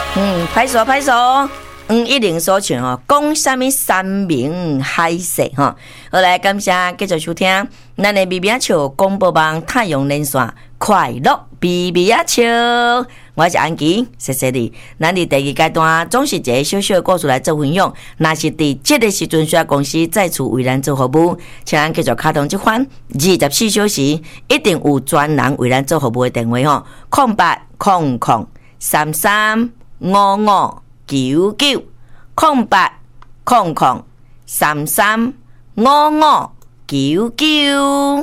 拍手拍手。一零所唱哦，讲什么山明海誓哈。好来，感谢继续收听咱的秘密笑广播网太阳连线快乐秘密笑。我是安琪，谢谢你。咱伫第二阶段总是一个小小的故事来做分享。若是伫这个时阵需要公司再次为咱做服务，请咱继续卡通这款24小时一定有专人为咱做服务的电话吼，0800335599。0800335599。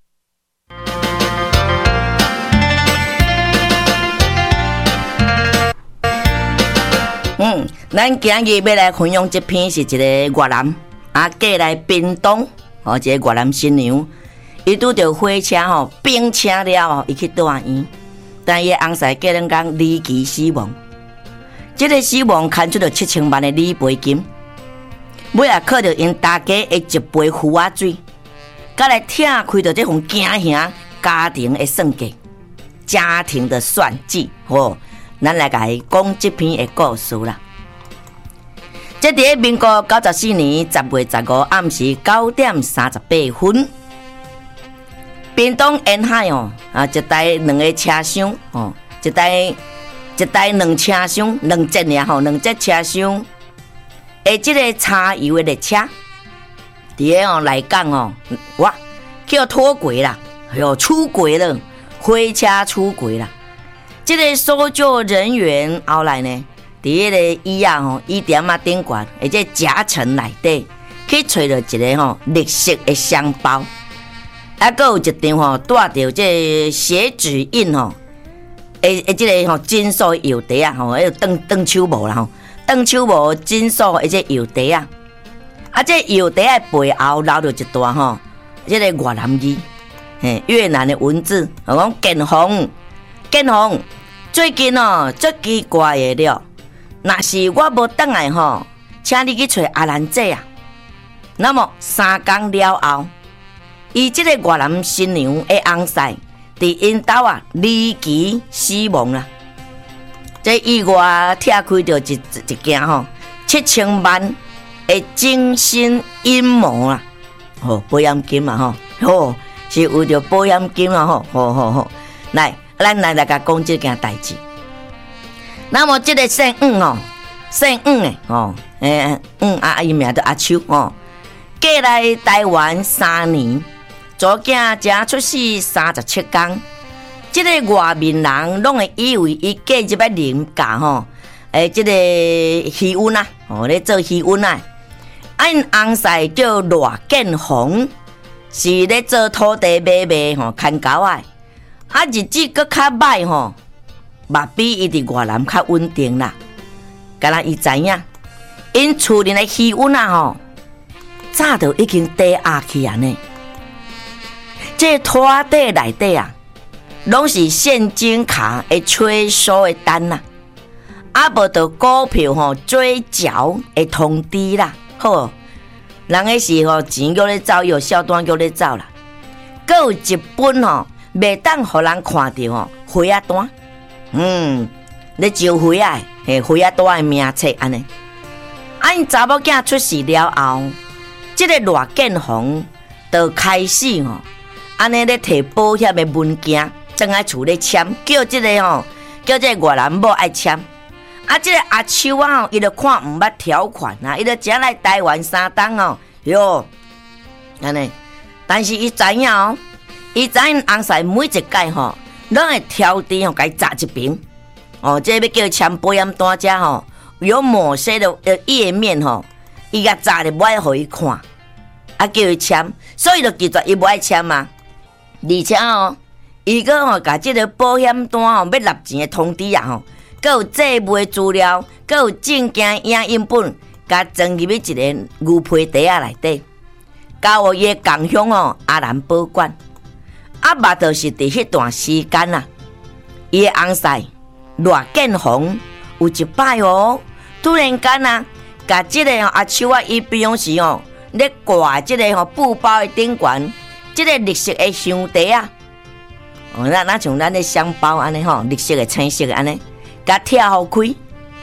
咱今日要来分享这篇是一个越南过来屏东一个越南新娘，伊拄着火车冰车了伊去大医，但伊翁婿过两天离奇死亡。这个死亡牵出了7000万的理赔金，尾也靠着因大家的一杯胡仔水，才来拆开着这份家兄家庭的算计，家庭的算计咱来甲伊讲这篇的故事啦。这伫民国94年10月15暗时9点38分，屏东沿海一台两个车厢一台两车厢两节两节车厢这个柴油的列车，伫个来讲哇叫脱轨啦，出轨了，火车出轨啦。这个搜救人员后来呢，伫个医店顶悬，而且夹层内底去找到一个绿色的箱包，还有一张带着这血指印这个金属油袋断手无啦断手无金属这油袋这油袋的背后留着一段这个越南语，越南的文字，讲建宏，最近最奇怪的了，若是我无转来请你去找阿兰姐啊。那么3天了后，伊这个越南新娘的翁婿伫因兜离奇死亡啦。这意外拆开着一件7000万的精心阴谋啦，保险金嘛是为着保险金啦来，咱来甲讲这件代志。那么这个姓姓的伊名叫阿秋过来台湾3年。左囝才出世37天，这个外面人拢会以为伊过入来啉咖这个鱼温啊，咧做鱼温啊。因翁婿叫罗建宏，是咧做土地买卖看狗啊。日子佫较歹嘛比伊伫越南较稳定啦。敢若伊知影，因厝里的鱼温啊早就已经低压去安尼。这拖地内底拢是现金卡的催收的单啦，无就股票追缴的通知啦。人个是钱叫咧走，有小单叫咧走啦。佫有一本袂当互人看到花仔单，咧招花仔花仔单的名册安尼。因查某囝出世了后，这个罗建宏就开始安尼咧摕保险的文件，正爱厝咧签，叫这个越南某爱签。这个阿秋伊就看毋捌条款伊就只来台湾3天安尼。但是伊知影因翁婿每一届拢会挑剔甲伊砸一边。这要叫签保险单者有某些的页面伊甲砸咧，无爱互伊看，叫伊签，所以就记住伊无爱签嘛。而且伊个甲这个保险单要纳钱的通知佫有债务的资料，佫有证件影印本，甲装入去一个牛皮袋内底，交互伊的共乡阿兰保管。嘛就是伫迄段时间伊的翁婿罗建宏有一摆突然间甲这个阿秋伊比方是咧挂这个布包的顶悬。这个绿色的箱袋那像咱的香包安尼绿色的、青色的安尼，甲拆好开，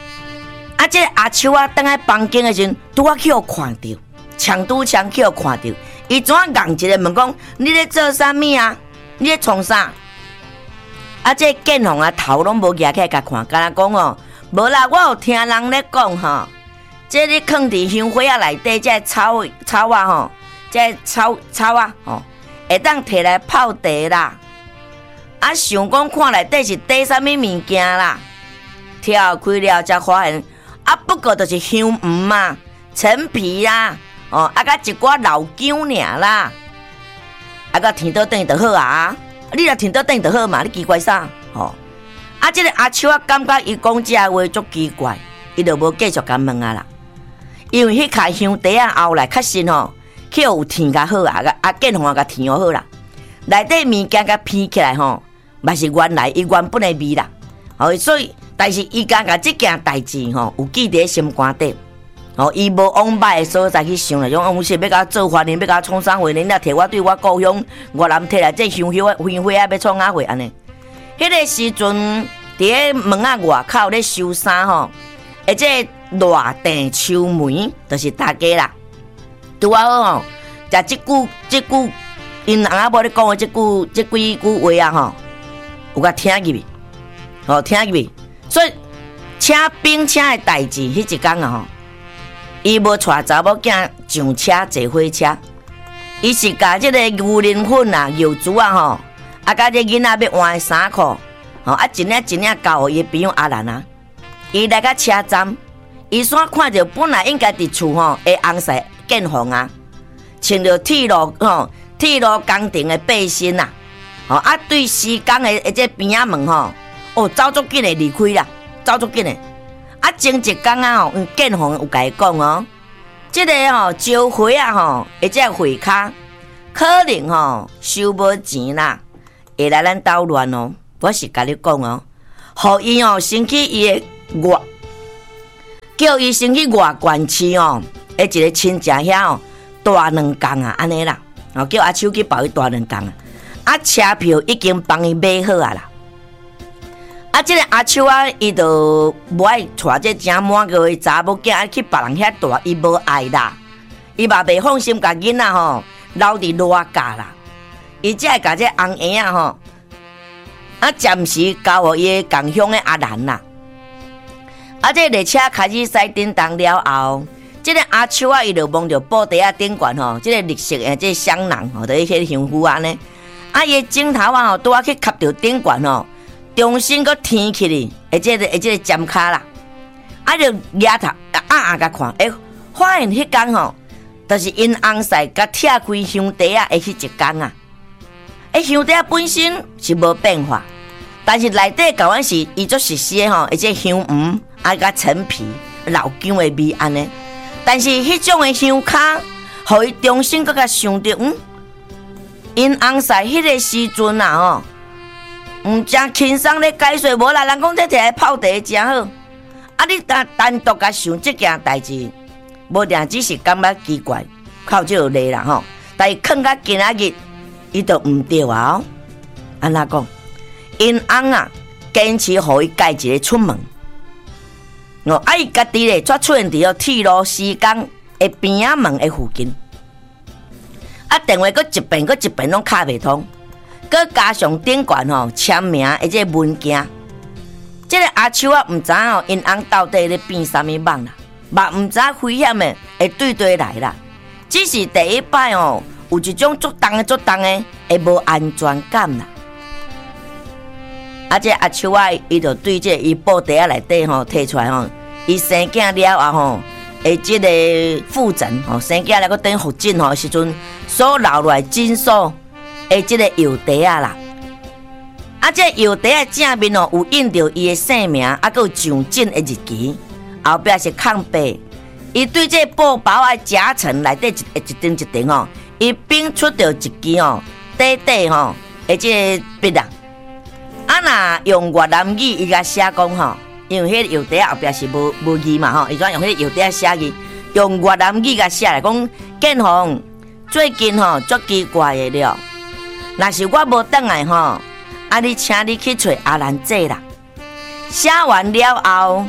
啊，这个阿秋啊，等来房间的时阵，拄啊去互看到，枪去互看到，伊怎啊硬一个问讲：你咧做啥物啊？你咧创啥？啊，这建宏啊头拢无举起来甲看，甲讲哦，无啦，我有听人咧讲吼，这你放伫香火啊内底，这草啊吼，这草啊吼，会当摕来泡茶啦。啊，想讲看内底是底啥物物件啦，跳开了才发现，啊，不过就是香芋嘛、陈皮啦，哦，啊，甲一寡老姜尔啦，啊，甲天倒等就好啊。你若天倒等就好嘛，你奇怪啥？吼、啊，这个阿秋啊，感觉伊讲这话足奇怪，伊就无继续甲问啊啦。因为迄块香茶啊后来确实吼，去有填较好啊，啊建宏啊甲填好啦，内底物件甲偏起来吼，嘛是原来伊原本的味啦。哦，所以但是伊甲这件代志吼，有记伫心肝底。哦，伊无往歹的所在去想啦，讲是要甲做法呢，要甲创啥货呢？你摕我对我故乡越南摕来这香火啊要创啥货安尼？迄个时阵，伫咧门仔外口咧收衫吼，而且热电秋梅就是大家啦。拄啊好吼，食即句，因翁仔某咧讲的即几句话啊吼，有甲听入去，哦听入去，所以请兵请的代志，迄一天啊吼。伊无带查某囝上车坐火车，伊是甲即个牛奶粉啊、油珠啊吼，啊甲这囡仔要换的衫裤，吼啊一领交互伊朋友阿兰啊。伊来到车站，伊煞看着本来应该伫厝吼的红色建宏啊，穿着铁路工程的背心啊，吼啊对施工的这边仔门吼，哦走足紧的离开啦，走足紧的。啊，前一天啊吼，建宏有甲伊讲哦，这个吼招花啊吼，或者会卡可能吼收无钱啦，会来咱捣乱哦。我是甲你讲哦，互伊哦先去伊的外，叫伊先去外县市哦，一个亲戚遐哦，大2工啊，安尼啦，哦叫阿秋去包伊大2工啊，啊车票已经帮伊买好啊啦。啊，这个阿秋啊，伊就无爱带这正满个的查某囝去别人遐住，伊无爱啦。伊嘛袂放心，甲囡仔吼留伫热家啦。伊才会甲这红婴仔吼，啊暂时交互伊共乡的阿兰啦。啊，这列车开始驶叮当了后，这个阿秋啊，伊就望着布袋啊顶悬吼，这个绿色的这香囊吼，就是迄香菇安尼。啊，伊镜头啊吼，拄啊去吸着顶悬吼。重新搁天起哩，这个尖卡啦，啊就抬头甲看，发现迄天吼，就是因翁婿甲拆开香茶啊的迄一天啊。香茶本身是无变化，但是内底搞完是伊做实施吼，而且香芋啊甲陈皮、老姜的味安尼。但是迄种的香卡，互伊重新搁甲想着，因翁婿迄个时阵啊吼。真轻松咧解说，无啦，人讲这摕来泡茶真好。啊，你单独甲想这件代志，无定只是感觉奇怪，靠这个例啦吼。但是看到今仔日，伊就毋对啊！安怎讲？因翁啊，坚持互伊介一个出门。哦，啊，伊家己咧，却出现伫铁路施工的边仔门的附近。啊，电话搁一遍拢卡袂通。搁加上顶悬吼签名，而且文件，这个阿秋啊，毋知吼因翁到底咧变啥物梦啦，嘛毋知危险的会对来啦。只是第一摆哦，有一种足重的，会无安全感啦。啊，这阿秋啊，伊就对这伊布袋啊内底吼摕出来吼，伊生囝了后吼，这个复诊吼，生囝了个等复诊吼时阵所留落来诊所。这个药袋啊啦，啊，这药袋啊正面哦有印着伊的姓名，啊，佮有上诊的日期，后壁是空白。伊对这布包啊夹层内底一层吼，伊并出着一支哦，底吼，这个笔啊，啊若用越南语伊甲写讲吼，因为迄个药袋后壁是无字嘛吼，伊讲用迄个药袋写字，用越南语甲写来讲，建宏最近吼足奇怪的了。若是我无转来吼，啊！你请你去找阿兰姐啦。写完了后，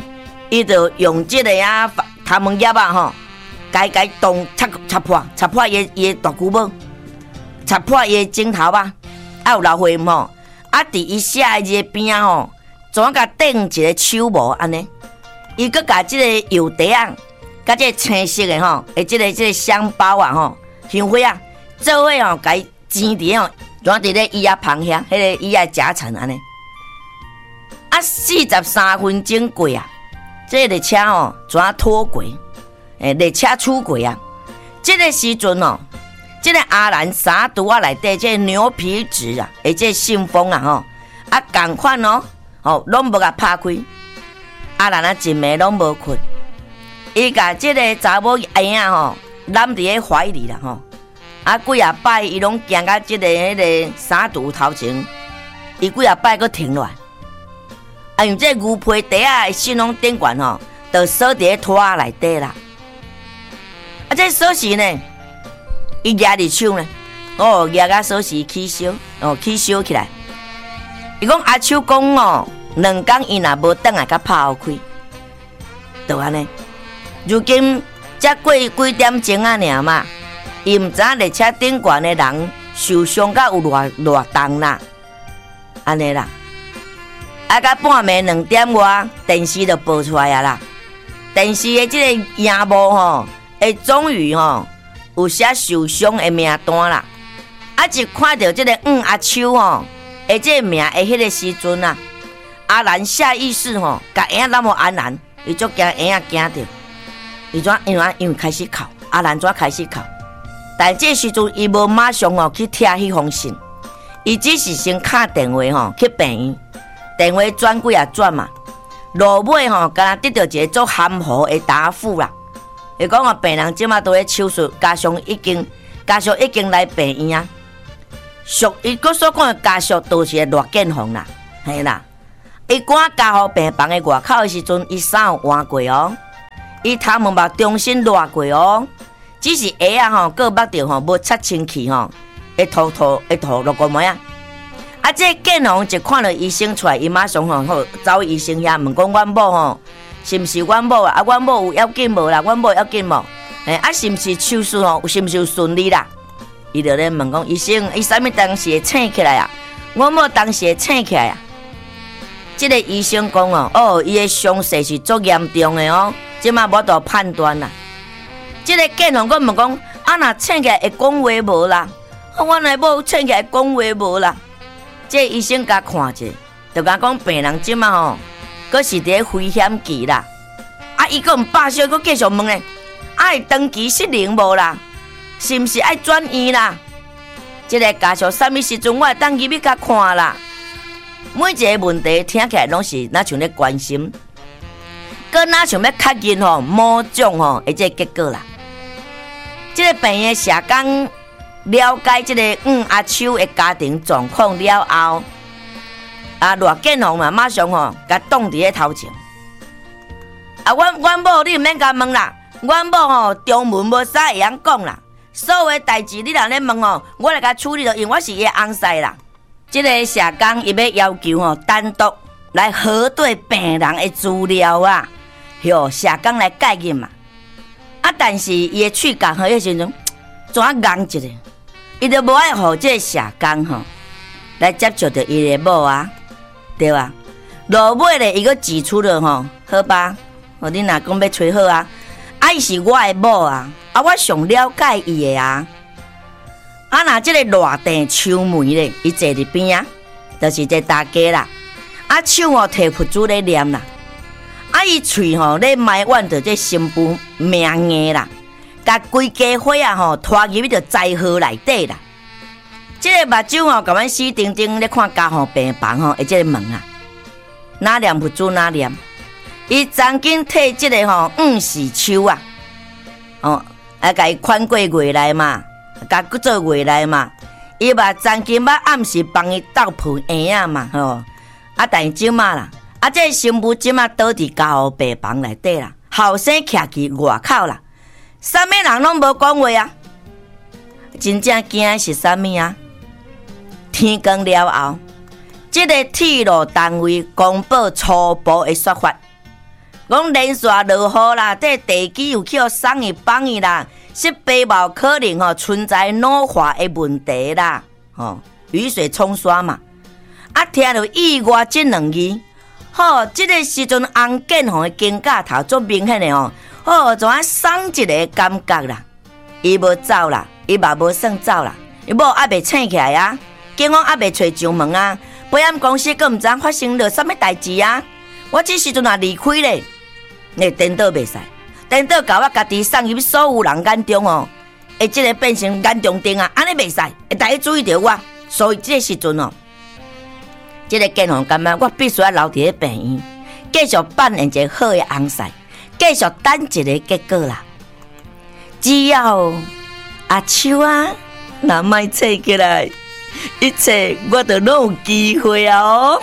伊就用这个头毛叶吼，该动插破伊大骨母，插破伊枕头吧，有老花吼，伫伊写的边吼，怎甲顶一个手模安尼，伊搁甲这个油袋甲这个青色的吼，这个香包吼，香灰做伙吼，甲伊煎伫吼，怎伫咧伊旁遐，迄个伊夹层安尼，43分钟过这个车吼怎拖过？列车出轨这个时阵这个阿兰衫肚内底这个牛皮纸这个信封吼，同款拢无甲拍开。阿兰一暝拢无困，伊甲这个查某婴揽伫咧怀里啦几啊摆伊拢行到这个迄个衫肚头前，伊几啊摆佫停落来。用这牛皮袋的信封顶管就锁伫咧拖内底啦。这锁匙呢，伊举伫手呢，举甲锁匙起烧，起烧起来。伊讲阿秋讲2天伊若无转来甲拍开，就安尼。如今才过几点钟尔嘛，伊毋知影列车顶悬的人受伤甲有偌重啦，安尼啦。到半暝2点外，电视就报出来啦。电视的这个荧幕终于有写受伤的名单啦。一看到这个阿秋这个名的迄个时阵阿兰下意识甲婴那么安然，伊足惊婴惊着，伊因为开始哭，阿兰怎开始哭？但这时阵伊无马上去听迄封信，伊只是先打电话去病院，电话转几转嘛，落尾敢得到一个足含糊的答复啦。伊讲病人即马都咧手术，家属已经来病院伊佫所讲的家属都是热健风啦，嘿啦。伊赶家护病房的外口的时阵，伊衫有换过伊头毛重新热过只是鞋佫捌着无擦清气会涂落个模这健风一看到医生出来，伊马上走医生遐问讲阮某是毋是阮某阮某有要紧无啦？阮某要紧无？是毋是手术是毋是顺利啦？伊就咧问讲医生，伊啥物当时会醒起来阮某当时会醒起来这个医生讲伊的伤势是足严重的即马无得判断啦。这个健风佫问讲若醒起来会讲话无啦？阮的某醒起来会讲话无啦？这个医生甲看者，就甲讲病人即马佫是伫危险期啦。伊佫毋罢休，佫继续问咧，会长期失灵无啦？是毋是爱转院啦？这个家属啥物时阵我会当入去甲看啦？每一个问题听起来拢是哪像咧关心，佫哪像要确认某种的这个结果啦。这个病院社工了解这个阿秋的家庭状况了后，热健风马上甲挡伫咧头前。阮某你毋免甲问啦，阮某中文无啥会晓讲啦，所有的代志你若咧问我来甲处理就，因为我是伊的翁婿啦。这个社工伊要求单独来核对病人的资料社工来介入嘛。但是伊的喙角迄时阵怎硬一个，伊就无爱互这个社工来接触到伊的某对吧？落尾咧，伊佫指出了好吧，你若讲要找好伊是我的某我上了解伊的若这个热电秋梅咧，伊坐伫边就是这大家啦。手摕佛珠咧念啦，伊喙咧埋怨着这新妇命硬啦，甲规家伙拖入去着灾祸内底啦。这个目睭甲阮死定定咧看家护病房会这个门哪念佛珠哪念，伊曾经替这个世秋甲伊款过月来嘛，甲佫做月来嘛，伊嘛曾经暗时帮伊斗喷烟嘛但是即马啦，这个新妇即马倒伫家护病房内底啦，后生徛伫外口啦，啥物人拢无讲话真正惊是啥物天光了后，这个铁路单位公布初步的说法， 讲连续落雨啦，这地基有去送伊放伊啦，是背包可能存在老化的问题啦，雨水冲刷嘛。啊，听到意外这两字，这个时阵洪建宏的肩胛头足明显的怎啊送一个感觉啦？伊无走啦，伊嘛无算走啦，伊某还未醒起来啊，警方还未找上门啊，保险公司更毋知发生了什么代志啊？我这时阵也离开咧，颠倒袂使，颠倒甲我家己送入所有人眼中会这个变成眼中钉啊，安尼袂使，会大家注意到我，所以这个时阵这个建宏感觉我必须要留伫病院，继续扮演一个好的翁婿，继续等一个结果啦。只要阿秋啊，若莫醒起来，一切我都拢有机会啊！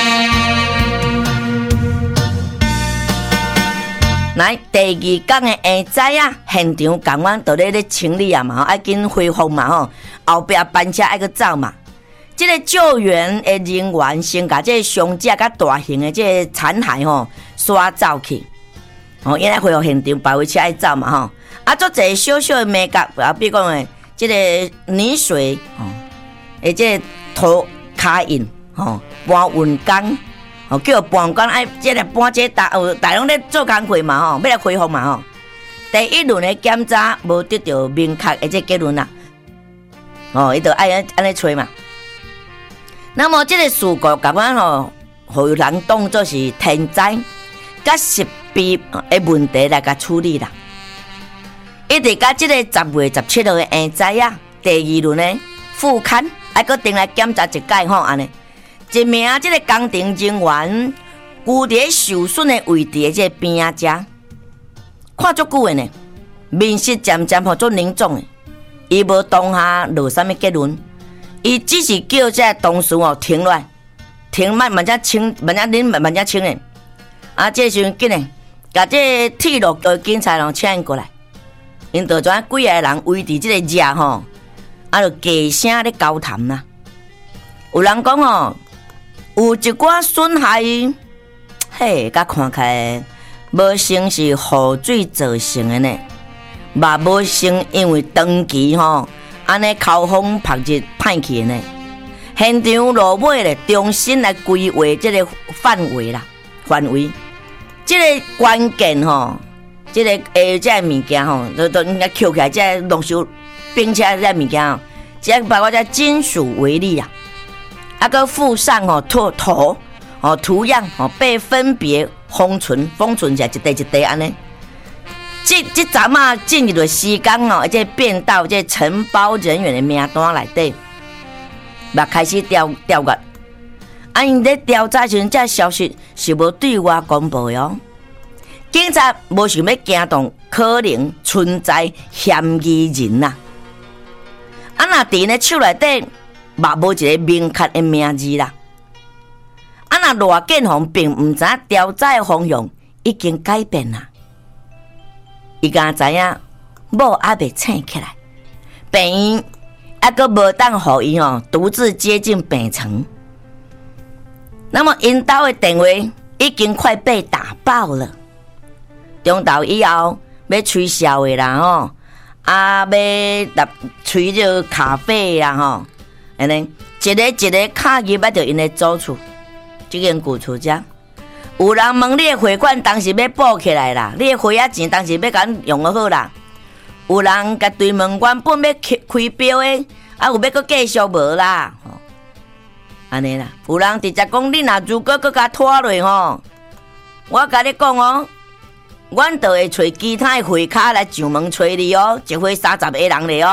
来，第二天的下早啊，现场港湾都咧清理啊嘛，爱紧恢复嘛后壁班车爱去走嘛。这个救援的人员先把这个伤者甲大型的这个残骸刷走去，因来恢复现场，保卫车爱走嘛做一个小小的美角，比如讲的这个泥水这个涂骹印搬运工叫搬运工爱这个搬这大拢咧做工课嘛要来恢复嘛第一轮的检查无得到明确的这结论啦，伊就爱安尼吹嘛。那么这个事故甲阮互人当作是天灾甲疾病的问题来甲处理啦。一直到这个10月17号的下早啊，第二轮的复勘还阁定来检查一届安尼。一名这个工程人员居伫受损的位置的这个边仔遮，看足久的呢，面色渐渐足凝重的，伊无当下落啥物结论。伊只是叫这同事停落来，停慢慢清，慢慢清的。这时阵紧的，把这铁路的警察请过来，因就将几个人围伫这个热就低声咧交谈啦。有人讲有一寡损害，甲看起来无像是雨水造成的呢，嘛无像因为长期安尼口风曝日歹去呢，现场落尾咧重新来规划这个范围。这个关键这个这个物件都应该扣起来，这弄修并且这物件这包括这金属微粒啊，个附上图样被分别封存起来一块一块安尼。这阵啊进入的时间这变到这承包人员的名单内底，嘛开始调阅。因咧调查时，这消息是无对外公布的警察无想要惊动可能存在嫌疑人呐。若伫咧手内底嘛无一个明确的名字啦。若罗建宏并毋知调查的方向已经改变啦。伊敢知影某还未醒起来，病院还阁无当互伊独自接近病床。那么因兜的电话已经快被打爆了。中昼以后要吹痟的啦要吹着咖啡啦安尼一个卡入要到因的住处，这间旧厝遮。有人问你的汇款当时要补起来啦，你的花仔钱当时要甲用好啦。有人甲对问原本要开标的，有要阁继续无啦？安尼啦，有人直接讲你若如果阁甲拖落我甲你讲阮就会找其他的会卡来上门找你一会30个人咧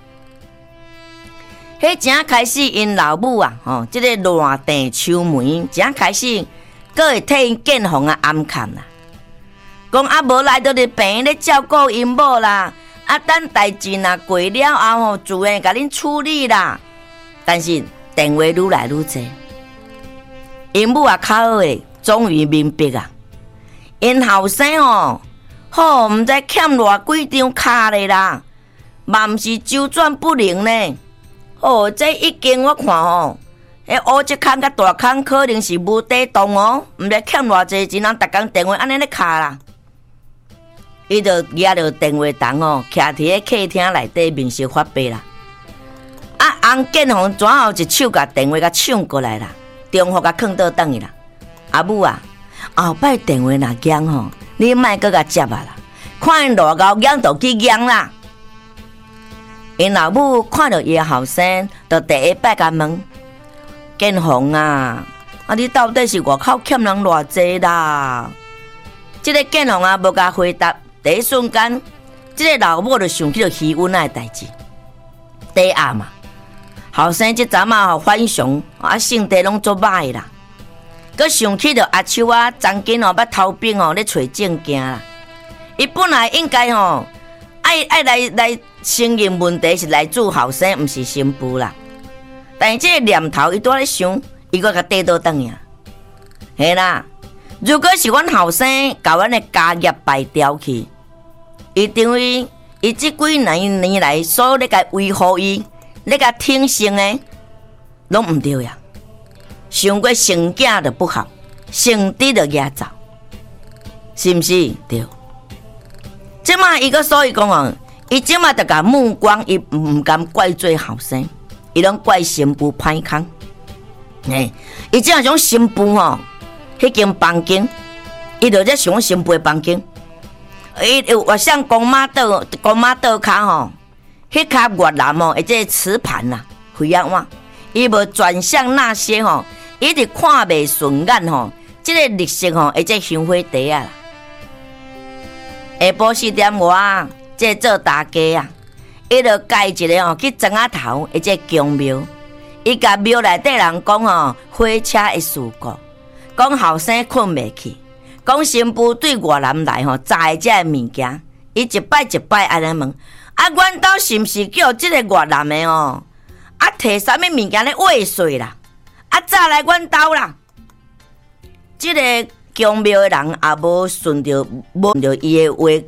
迄正开始因老母这个烂地秋梅正开始。阁会替因建宏暗看啦，讲无来到你病院咧照顾因某啦，等代志若过了后自然甲恁处理啦。但是电话愈来愈多，因母较好诶，终于明白因后生毋知欠偌几张卡咧啦，嘛毋是周转不灵呢。这已经我看乌一空甲大空可能是无底洞哦，毋知欠偌济钱，人逐工电话安尼咧敲啦。伊就举着电话筒哦，徛伫咧客厅内底面色发白啦。洪建宏转后一手甲电话甲抢过来啦，中户甲囥倒等伊啦。阿母啊，后摆电话若响吼，你莫搁甲接啊啦，看因偌高响就去响啦。因老母看到伊后生，就第一摆甲问：建宏啊，你到底是外口欠人偌济啦？这个建宏啊，无甲回答，第一瞬间，这个老母就想起了余温的代志。第暗嘛。后生即阵啊，反常性地拢做歹啦。佮想起着阿秋啊，曾经捌偷兵咧找证件啦。伊本来应该爱来承认问题是来自后生，毋是新妇啦。但是这个念头伊拄咧想，伊搁甲缀倒转去啊。嘿啦，如果是阮后生甲阮的家业败掉去，伊认为伊即几年来所咧甲维护伊。你甲挺身的，拢毋对呀！想过成囝就不好，成弟就压走，是毋是？对。即马伊个所以讲伊即马就甲目光，伊毋敢怪罪后生，伊拢怪新妇歹空。伊即种新妇迄间房间，伊就在想新妇的房间。伊我像公妈倒骹迄卡越南会即个瓷盘啦，灰啊碗，伊无转向那些一直看袂顺眼即个绿色会即香火茶啊啦。下晡4點外，即做大家啊，伊就介一个去庄仔头即个宫庙，伊甲庙内底人讲火车的事故，讲后生困袂去，讲新妇对越南来炸即个物件，伊一摆一摆安尼问。阮兜是毋是叫即个越南的摕啥物物件咧喂水啦？早来阮兜啦！即个宫庙的人也无顺着伊的话